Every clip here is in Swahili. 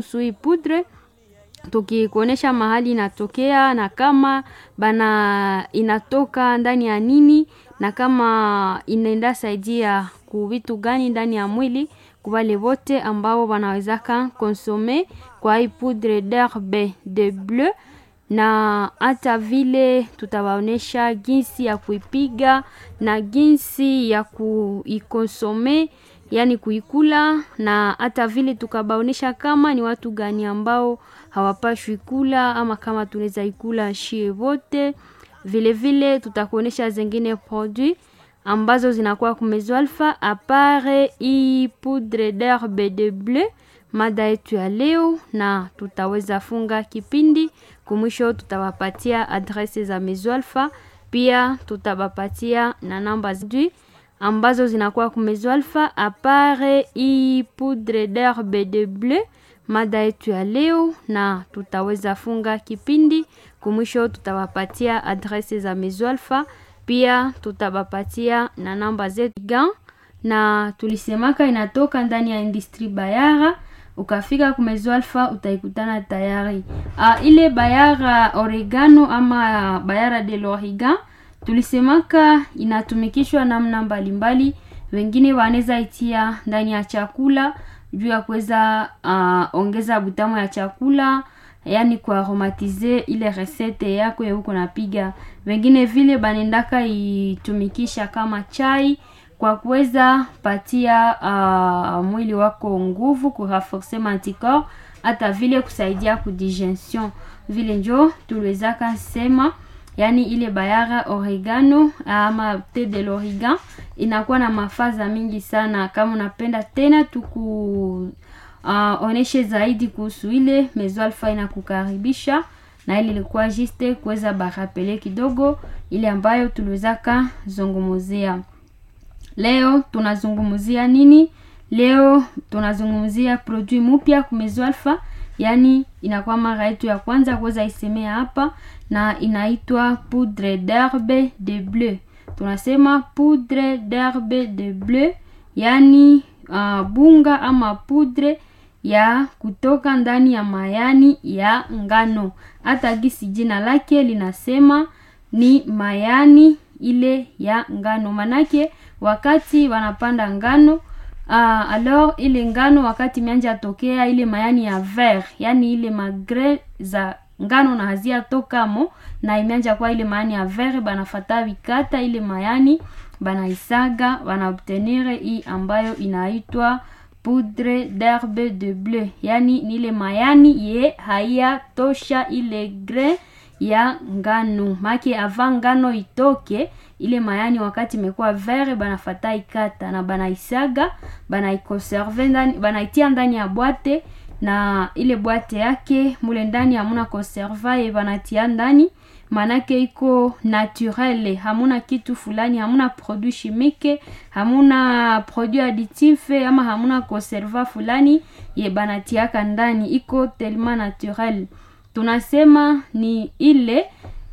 sui poudre, tukikuonesha mahali inatokea na kama bana inatoka ndani ya nini na kama inaenda saidia ku vitu gani ndani ya mwili kwa wale wote ambao wanawezaka konsome kwa hii poudre d'herbe de bleu. Na hata vile tutawaonesha jinsi ya kuipiga na jinsi ya kuikonsome, yani kuikula, na hata vile tukabaonesha kama ni watu gani ambao hawapashwi kula ama kama tunaweza ikula shie wote. Vile vile tutakuonesha zingine produit ambazo zinakuwa kumezo alfa apare i poudre d'herbe de bleu. Mada yetu ya leo, na tutaweza funga kipindi. Kumwisho tutawapatia adrese za Mezo Alpha, pia tutawapatia na namba zidi ambazo zinakuwa ku Mezo Alpha apare i poudre d'herbe de bleu. Mada yetu ya leo, na tutaweza funga kipindi. Kumwisho tutawapatia adrese za Mezo Alpha, pia tutawapatia na namba zetu. Na tulisemaka inatoka ndani ya industrie Bayara. Ukafika ku Mezo Alpha utaikutana tayari. Ile Bayara oregano ama Bayara de l'Origan tulisemaka inatumikishwa namna mbalimbali. Wengine wanaweza itia ndani ya chakula juu ya kuweza ongeza butamu ya chakula, yani kwa aromatize ile recette yako ya uko napiga. Wengine vile banendaka itumikisha kama chai kwa kuweza patia mwili wako nguvu, ku renforcer anticorps, hata vile kusaidia ku digestion. Vile njo tuliwezaka sema, yani ile Bayara oregano ama thé de l'origan inakuwa na mafaza mingi sana. Kama unapenda tena oneshe zaidi kuhusu ile, Mezo Alpha inakukaribisha. Na ile ilikuwa juste kuweza barapele kidogo ile ambayo tuliwezaka zungumuzia. Leo tunazungumzia nini? Leo tunazungumzia produit mpya ku Mezo Alpha, yani inakuwa mara yetu ya kwanza kuweza isemea hapa, na inaitwa poudre d'herbe de bleu. Tunasema poudre d'herbe de bleu, yani bunga ama poudre ya kutoka ndani ya mayani ya ngano. Hata gisi jina lake linasema ni mayani ile ya ngano. Manake wakati wanapanda ngano, alors ile ngano wakati mianja tokea ile mayani ya vert, yani ile magre za ngano na hazia tokamo na imeanja kwa ile mayani ya vert, banafata vikata ile mayani, banaisaga, banaobtenir hii ambayo inaitwa poudre d'herbe de bleu. Yani ni ile mayani ye haya tosha ile grain ya ngano. Maki avant ngano itoke, ile mayani wakati imekuwa vert, banafata ikata na banaisaga, banaikonserve ndani, banaitia ndani ya boite, na ile boite yake mule ndani hamuna conserva banatia ndani. Manake iko naturel, hamuna kitu fulani, hamuna produit chimique, hamuna produit additif ama hamuna conserva fulani ye banatiaka ndani, iko tellement naturel. Tunasema ni ile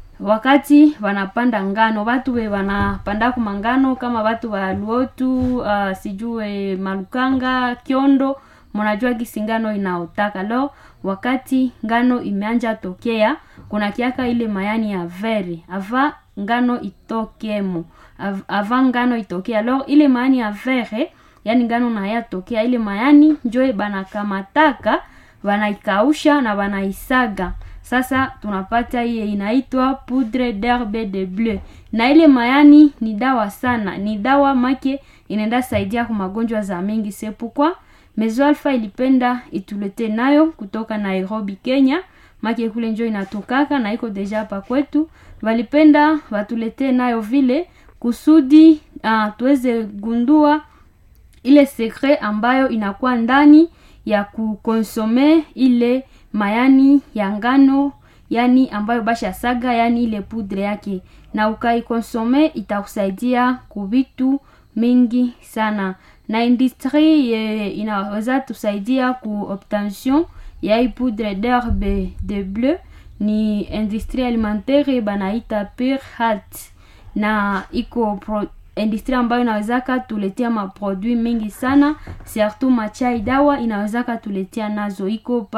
wakati wanapanda ngano, watu we wanapanda kuma ngano kama watu wa Luotu, sijue Malukanga, Kiondo, mnajua kisingano inaotaka. Lo, wakati ngano imeanja tokea, kuna kiaka ile mayani ya veri ava ngano itokemo, ava ngano itokea. Lo, ile mayani ya vere, yani ngano na ya tokea, ile mayani njoe banakamataka, wanaikausha na wanaisaga. Sasa tunapata iye inaitwa poudre d'herbe de bleu. Na ile mayani ni dawa sana, ni dawa make inenda saidia kwa magonjwa za mingi. Sepukwa Mezo Alpha ilipenda itulete nayo kutoka Nairobi, Kenya. Make kule njo inatokaka na iko deja hapa kwetu. Walipenda watulete nayo vile kusudi tuweze gundua ile secret ambayo inakuwa ndani ya kukonsome ile mayani ya ngano, yani ambayo basha saga, yani ile poudre yake, na ukaikonsome itakusaidia kuvitu mingi sana. Na industrie inaweza tusaidia ku obtention ya poudre d'herbe de bleu ni industrie alimentaire banaita Pure Health, na iko industrie ambayo inawezaka tuletea maproduit mingi sana, surtout machai dawa inawezaka tuletea nazo, iko